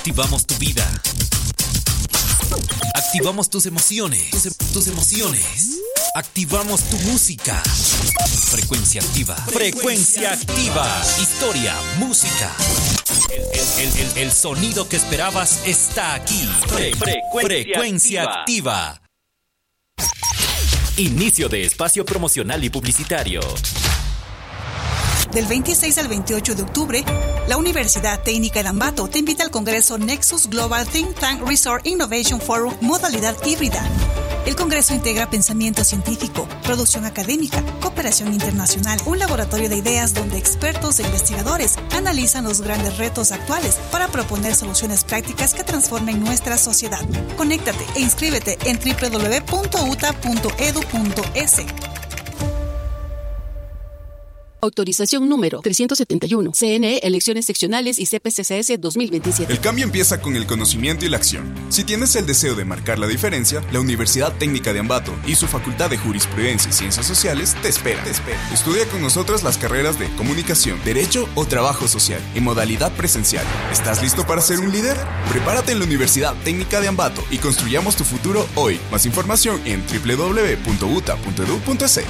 Activamos tu vida. Activamos tus emociones. Tus emociones. Activamos tu música. Frecuencia activa. Frecuencia activa. Historia, música. El sonido que esperabas está aquí. Frecuencia activa. Inicio de espacio promocional y publicitario. Del 26 al 28 de octubre, la Universidad Técnica de Ambato te invita al Congreso Nexus Global Think Tank Resort Innovation Forum modalidad híbrida. El Congreso integra pensamiento científico, producción académica, cooperación internacional, un laboratorio de ideas donde expertos e investigadores analizan los grandes retos actuales para proponer soluciones prácticas que transformen nuestra sociedad. Conéctate e inscríbete en www.uta.edu.es. Autorización número 371. CNE, Elecciones Seccionales y CPCCS 2027. El cambio empieza con el conocimiento y la acción. Si tienes el deseo de marcar la diferencia, la Universidad Técnica de Ambato y su Facultad de Jurisprudencia y Ciencias Sociales te espera. Estudia con nosotros las carreras de Comunicación, Derecho o Trabajo Social en modalidad presencial. ¿Estás listo para ser un líder? Prepárate en la Universidad Técnica de Ambato y construyamos tu futuro hoy. Más información en www.uta.edu.es.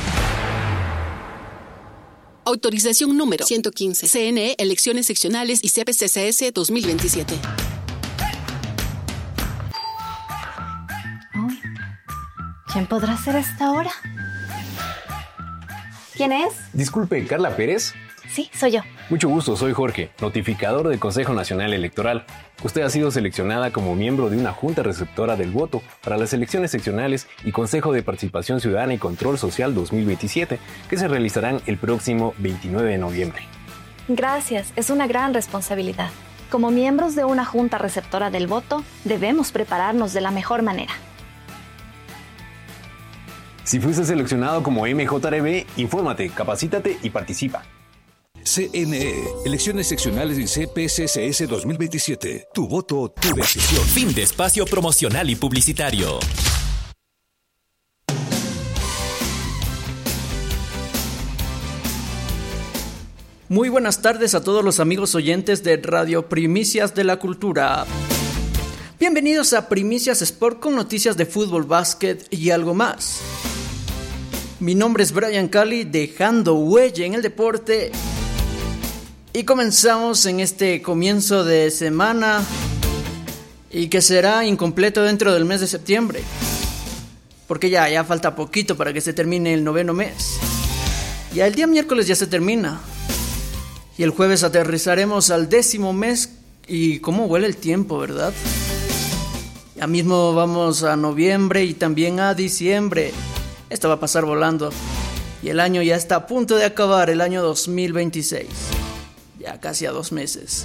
Autorización número 115. CNE, Elecciones Seccionales y CPCCS 2027. ¿Quién podrá ser a esta hora? ¿Quién es? Disculpe, ¿Carla Pérez? Sí, soy yo. Mucho gusto, soy Jorge, notificador del Consejo Nacional Electoral. Usted ha sido seleccionada como miembro de una junta receptora del voto para las elecciones seccionales y Consejo de Participación Ciudadana y Control Social 2027, que se realizarán el próximo 29 de noviembre. Gracias, es una gran responsabilidad. Como miembros de una junta receptora del voto, debemos prepararnos de la mejor manera. Si fuiste seleccionado como MJRB, infórmate, capacítate y participa. CNE, Elecciones Seccionales y CPCCS 2027. Tu voto, tu decisión. Fin de espacio promocional y publicitario. Muy buenas tardes a todos los amigos oyentes de Radio Primicias de la Cultura. Bienvenidos a Primicias Sport con noticias de fútbol, básquet y algo más. Mi nombre es Brian Cali, dejando huella en el deporte. Y comenzamos en este comienzo de semana y que será incompleto dentro del mes de septiembre, porque ya falta poquito para que se termine el 9º mes. Ya el día miércoles ya se termina y el jueves aterrizaremos al 10º mes. Y cómo huele el tiempo, ¿verdad? Ya mismo vamos a noviembre y también a diciembre. Esto va a pasar volando y el año ya está a punto de acabar, el año 2026. Ya casi a 2 meses.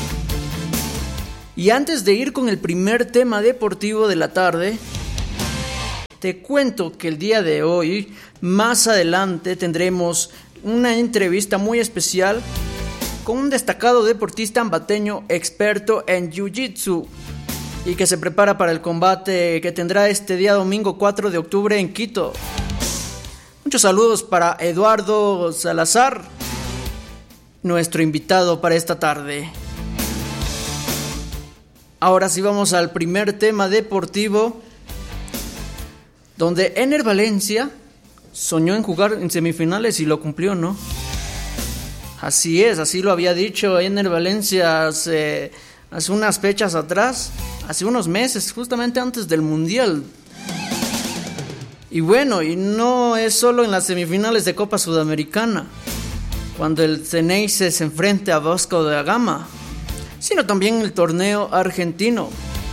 Y antes de ir con el primer tema deportivo de la tarde, te cuento que el día de hoy, más adelante, tendremos una entrevista muy especial con un destacado deportista ambateño experto en Jiu-Jitsu y que se prepara para el combate que tendrá este día domingo 4 de octubre en Quito. Muchos saludos para Eduardo Salazar, nuestro invitado para esta tarde. Ahora sí vamos al primer tema deportivo, donde Ener Valencia soñó en jugar en semifinales y lo cumplió, ¿no? Así es, así lo había dicho Ener Valencia hace unas fechas atrás, hace unos meses, justamente antes del Mundial. Y bueno, y no es solo en las semifinales de Copa Sudamericana, cuando el Ceneice se enfrenta a Vasco da Gama, sino también en el torneo argentino.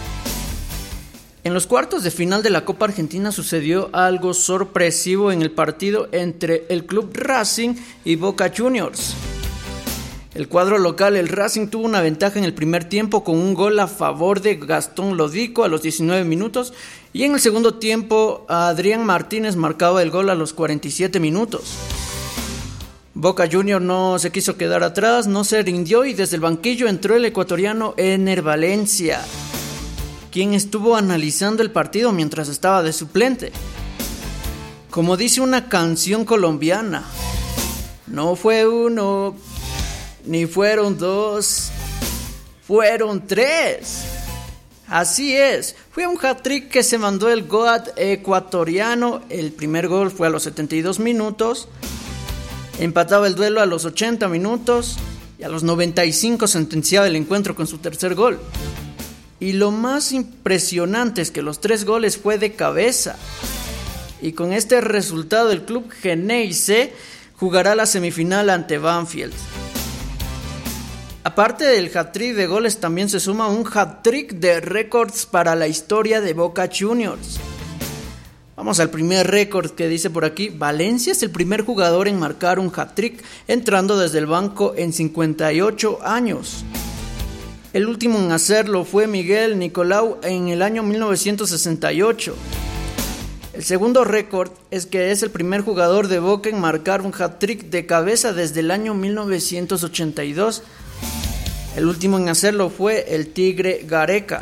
En los cuartos de final de la Copa Argentina sucedió algo sorpresivo en el partido entre el Club Racing y Boca Juniors. El cuadro local, el Racing, tuvo una ventaja en el primer tiempo con un gol a favor de Gastón Lodico a los 19 minutos y en el segundo tiempo Adrián Martínez marcaba el gol a los 47 minutos. Boca Juniors no se quiso quedar atrás, no se rindió y desde el banquillo entró el ecuatoriano Ener Valencia, quien estuvo analizando el partido mientras estaba de suplente. Como dice una canción colombiana, no fue uno, ni fueron dos, fueron 3. Así es, fue un hat-trick que se mandó el GOAT ecuatoriano. El primer gol fue a los 72 minutos, empataba el duelo a los 80 minutos y a los 95 sentenciaba el encuentro con su tercer gol. Y lo más impresionante es que los 3 goles fue de cabeza. Y con este resultado el club Xeneize jugará la semifinal ante Banfield. Aparte del hat-trick de goles, también se suma un hat-trick de récords para la historia de Boca Juniors. Vamos al primer récord que dice por aquí: Valencia es el primer jugador en marcar un hat-trick entrando desde el banco en 58 años. El último en hacerlo fue Miguel Nicolau en el año 1968. El segundo récord es que es el primer jugador de Boca en marcar un hat-trick de cabeza desde el año 1982. El último en hacerlo fue el Tigre Gareca.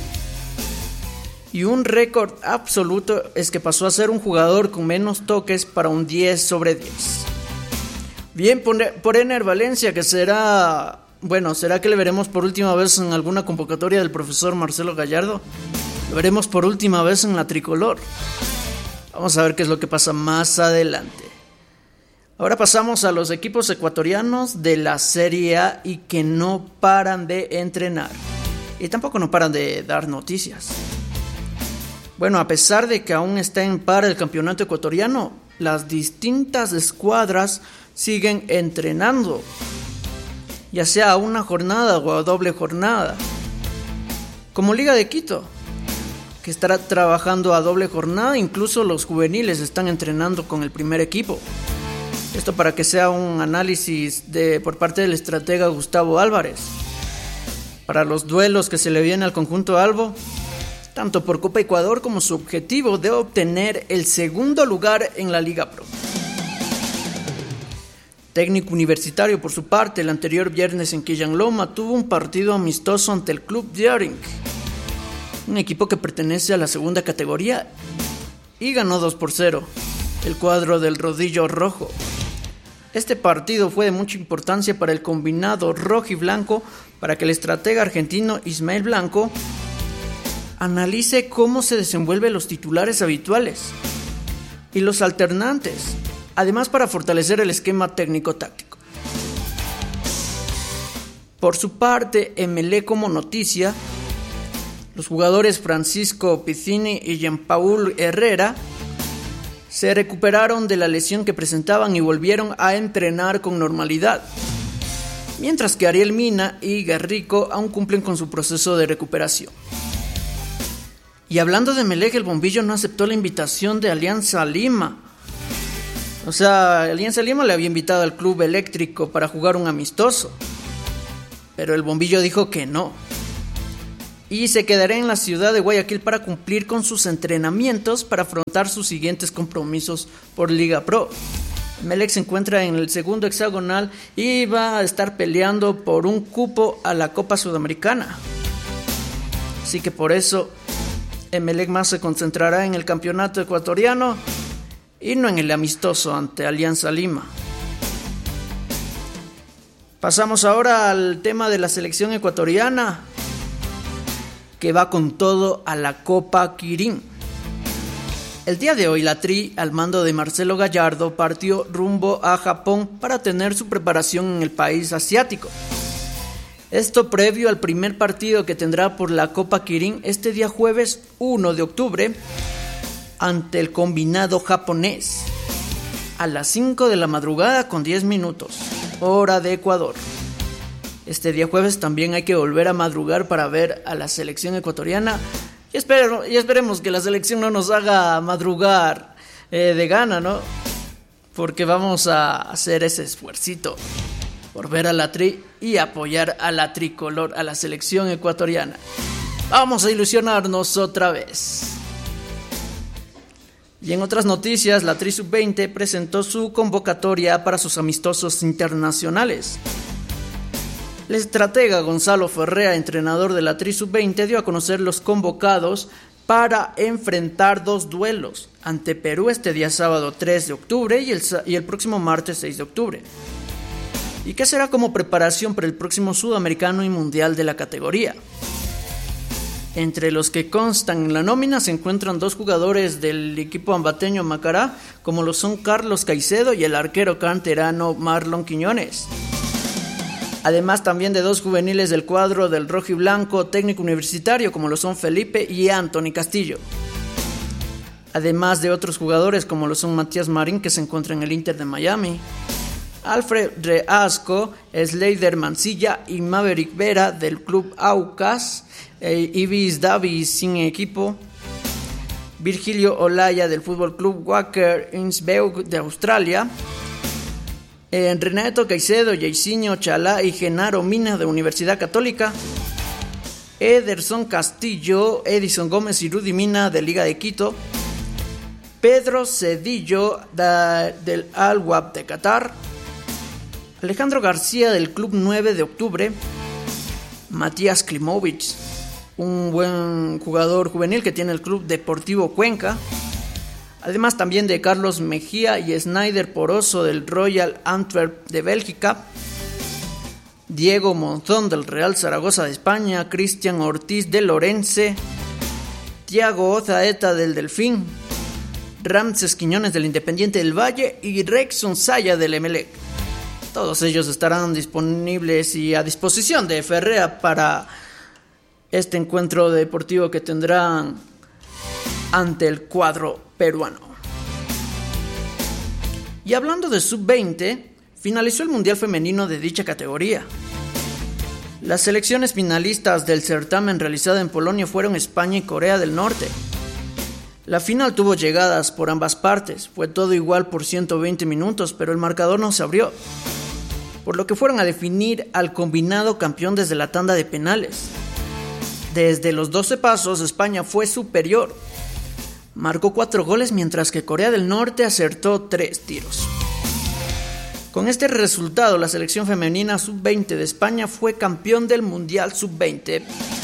Y un récord absoluto es que pasó a ser un jugador con menos toques para un 10 sobre 10. Bien por Ener Valencia, que será que le veremos por última vez en alguna convocatoria del profesor Marcelo Gallardo. Lo veremos por última vez en la tricolor. Vamos a ver qué es lo que pasa más adelante. Ahora pasamos a los equipos ecuatorianos de la Serie A y que no paran de entrenar. Y tampoco no paran de dar noticias. Bueno, a pesar de que aún está en para el campeonato ecuatoriano, las distintas escuadras siguen entrenando, ya sea a una jornada o a doble jornada. Como Liga de Quito, que estará trabajando a doble jornada, incluso los juveniles están entrenando con el primer equipo. Esto para que sea un análisis por parte del estratega Gustavo Álvarez. Para los duelos que se le viene al conjunto albo, tanto por Copa Ecuador como su objetivo de obtener el segundo lugar en la Liga Pro. Técnico Universitario, por su parte, el anterior viernes en Quillanloma tuvo un partido amistoso ante el Club Diaring, un equipo que pertenece a la segunda categoría, y ganó 2-0 el cuadro del Rodillo Rojo. Este partido fue de mucha importancia para el combinado rojo y blanco, para que el estratega argentino Ismael Blanco analice cómo se desenvuelven los titulares habituales y los alternantes, además para fortalecer el esquema técnico-táctico. Por su parte, Emelec como noticia, los jugadores Francisco Piccini y Jean-Paul Herrera se recuperaron de la lesión que presentaban y volvieron a entrenar con normalidad, mientras que Ariel Mina y Guerrico aún cumplen con su proceso de recuperación. Y hablando de Emelec, el Bombillo no aceptó la invitación de Alianza Lima. O sea, Alianza Lima le había invitado al Club Eléctrico para jugar un amistoso, pero el Bombillo dijo que no, y se quedará en la ciudad de Guayaquil para cumplir con sus entrenamientos para afrontar sus siguientes compromisos por Liga Pro. Emelec se encuentra en el segundo hexagonal y va a estar peleando por un cupo a la Copa Sudamericana. Así que por eso Emelec más se concentrará en el campeonato ecuatoriano y no en el amistoso ante Alianza Lima. Pasamos ahora al tema de la selección ecuatoriana, que va con todo a la Copa Quirín. El día de hoy la Tri, al mando de Marcelo Gallardo, partió rumbo a Japón para tener su preparación en el país asiático. Esto previo al primer partido que tendrá por la Copa Quirín este día jueves 1 de octubre ante el combinado japonés a las 5 de la madrugada con 10 minutos, hora de Ecuador. Este día jueves también hay que volver a madrugar para ver a la selección ecuatoriana y esperemos que la selección no nos haga madrugar de gana, ¿no? Porque vamos a hacer ese esfuercito por ver a la Tri y apoyar a la tricolor, a la selección ecuatoriana. Vamos a ilusionarnos otra vez. Y en otras noticias, la Tri Sub-20 presentó su convocatoria para sus amistosos internacionales. El estratega Gonzalo Ferrea, entrenador de la Tri Sub-20, dio a conocer los convocados para enfrentar 2 duelos ante Perú este día sábado 3 de octubre y el próximo martes 6 de octubre. y que será como preparación para el próximo sudamericano y mundial de la categoría. Entre los que constan en la nómina se encuentran 2 jugadores del equipo ambateño Macará, como lo son Carlos Caicedo y el arquero canterano Marlon Quiñones. Además también de 2 juveniles del cuadro del rojo y blanco técnico universitario, como lo son Felipe y Anthony Castillo. Además de otros jugadores como lo son Matías Marín, que se encuentra en el Inter de Miami, Alfred Reasco, Sleider Mancilla y Maverick Vera del club Aucas, Ibis Davis sin equipo, Virgilio Olaya del Fútbol Club Wacker Innsbruck de Australia, Renato Caicedo, Jairzinho Chalá y Genaro Mina de Universidad Católica, Ederson Castillo, Edison Gómez y Rudy Mina de Liga de Quito, Pedro Cedillo del Al-Wahda de Qatar, Alejandro García del Club 9 de Octubre, Matías Klimovic, un buen jugador juvenil que tiene el Club Deportivo Cuenca, además también de Carlos Mejía y Snyder Poroso del Royal Antwerp de Bélgica, Diego Monzón del Real Zaragoza de España, Cristian Ortiz del Orense, Thiago Ozaeta del Delfín, Ramses Quiñones del Independiente del Valle y Rexon Saya del Emelec. Todos ellos estarán disponibles y a disposición de Ferrea para este encuentro deportivo que tendrán ante el cuadro peruano. Y hablando de sub-20, finalizó el Mundial Femenino de dicha categoría. Las selecciones finalistas del certamen realizado en Polonia fueron España y Corea del Norte. La final tuvo llegadas por ambas partes, fue todo igual por 120 minutos, pero el marcador no se abrió, por lo que fueron a definir al combinado campeón desde la tanda de penales. Desde los 12 pasos, España fue superior. Marcó 4 goles, mientras que Corea del Norte acertó 3 tiros. Con este resultado, la selección femenina sub-20 de España fue campeón del Mundial sub-20.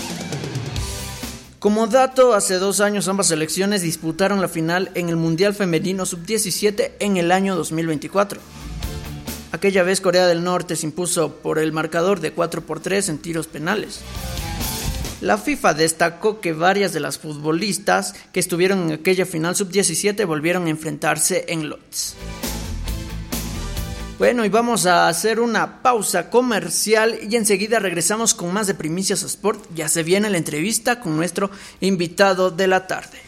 Como dato, hace 2 años ambas selecciones disputaron la final en el Mundial Femenino sub-17 en el año 2024. Aquella vez Corea del Norte se impuso por el marcador de 4-3 en tiros penales. La FIFA destacó que varias de las futbolistas que estuvieron en aquella final sub-17 volvieron a enfrentarse en lots. Bueno, y vamos a hacer una pausa comercial y enseguida regresamos con más de Primicias Sport. Ya se viene la entrevista con nuestro invitado de la tarde.